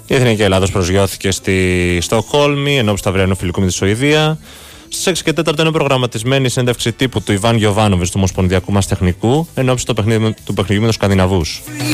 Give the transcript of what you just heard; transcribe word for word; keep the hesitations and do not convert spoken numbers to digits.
Η Εθνική Ελλάδος προσγειώθηκε στη Στοκχόλμη ενώπιση του αυριανού φιλικού με τη Σουηδία. Στις έξι και τέσσερα είναι προγραμματισμένη η συνέντευξη τύπου του Ιβάν Γιοβάνοβιτς του Ομοσπονδιακού μας Τεχνικού ενώπιση του παιχνιδιού με τους Σκανδιναβούς.